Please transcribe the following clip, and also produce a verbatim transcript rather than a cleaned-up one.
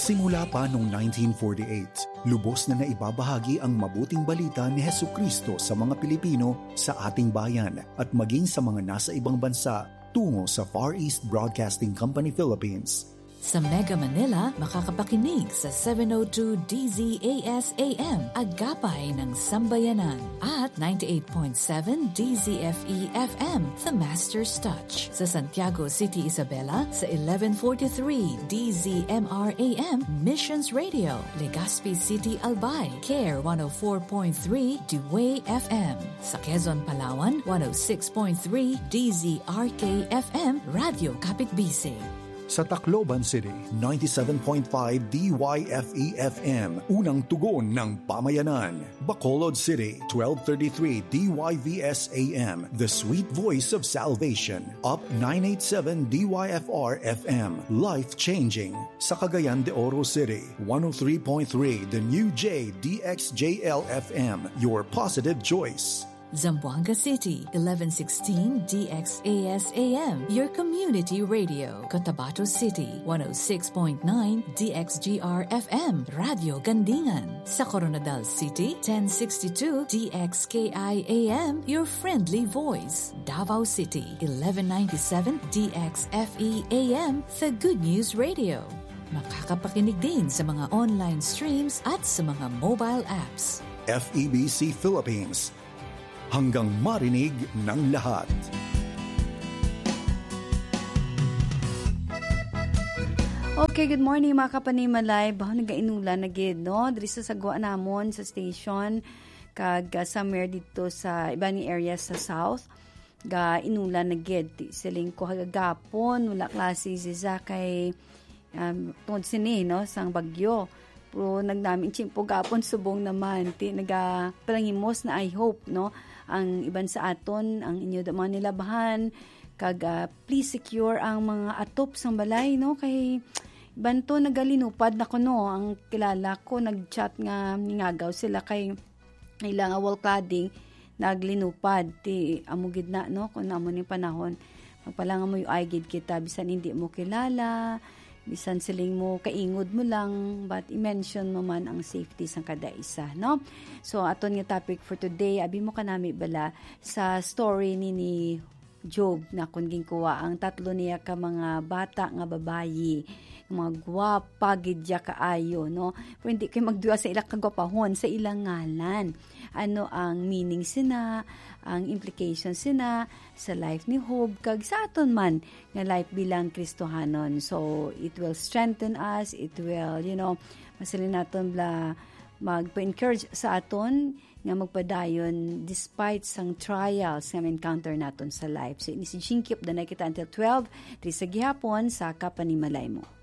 Simula pa noong nineteen forty-eight, lubos na naibabahagi ang mabuting balita ni Hesukristo sa mga Pilipino sa ating bayan at maging sa mga nasa ibang bansa tungo sa Far East Broadcasting Company Philippines. Sa Mega Manila, makakapakinig sa seven oh two D Z A S A M, Agapay ng Sambayanan, at ninety-eight point seven D Z F E F M, The Master's Touch. Sa Santiago City, Isabela, sa eleven forty-three D Z M R A M, Missions Radio. Legazpi City, Albay, Care one oh four point three Dewey F M. Sa Quezon, Palawan, one oh six point three D Z R K F M, Radio Kapitbise. Sa Tacloban City, ninety-seven point five D Y F E F M, unang tugon ng pamayanan. Bacolod City, twelve thirty-three D Y V S A M, the sweet voice of salvation. Up nine eighty-seven D Y F R F M, life-changing. Sa Cagayan de Oro City, one oh three point three The New J D X J L F M, your positive choice. Zamboanga City, eleven sixteen D X A S A M, your community radio. Cotabato City, one oh six point nine D X G R F M, Radio Gandingan. Sa Coronadal City, ten sixty-two D X K I A M, your friendly voice. Davao City, eleven ninety-seven D X F E A M, the Good News Radio. Makakapakinig din sa mga online streams at sa mga mobile apps. F E B C Philippines, hanggang marinig ng lahat. Okay, good morning mga kapanimalay. Baho nagainulan na gid, no? Diri sa sagwa namon sa station kag uh, somewhere dito sa ibang areas sa south. Ga inulan na gid. Siling ko hagagapon, wala klase siya kay um, tungod sini, no? Sang bagyo. Pero nagdaming chimpo gapon subong naman. Ti naga palangimos na I hope, no? Ang iban sa aton, ang inyo daman nilabahan, kag uh, please secure ang mga atop sang balay, no? Kay iban to nagalinupad na ko, no? Ang kilala ko, nag-chat nga, ningagaw sila kay ilang wall cladding, naglinupad, ti amugid na, no? Kung naman yung panahon, magpalang mo yung aigid kita, bisan hindi mo kilala, bisan siling mo, kaingod mo lang, but i-mention mo man ang safety sang kada isa, no? So, aton nga topic for today, abi mo ka nami bala sa story ni ni Job na kung ginkuha ang tatlo niya ka mga bata nga babayi, mga gwapa, gidya kaayo, no? Pero hindi kayo magduwa sa ilang kagwapahon, sa ilang ngalan. Ano ang meaning sina, ang implication sina sa life ni Job, kag sa aton man nga life bilang Kristohanon. So, it will strengthen us, it will, you know, masalin naton bla magpa-encourage sa aton nga magpadayon despite sang trials nga encounter naton sa life. So, ini si Jinkyop, danay kita until twelve, tri sa gihapon sa Kapanimalay mo.